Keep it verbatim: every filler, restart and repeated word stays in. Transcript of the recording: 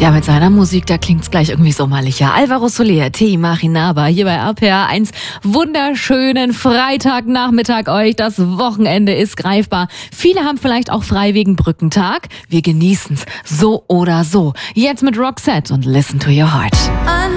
Ja, mit seiner Musik, da klingt's gleich irgendwie sommerlicher. Alvaro Soler, Tee Machinaba, hier bei R P R eins. Wunderschönen Freitagnachmittag euch. Das Wochenende ist greifbar. Viele haben vielleicht auch frei wegen Brückentag. Wir genießen's so oder so. Jetzt mit Roxette und Listen to Your Heart.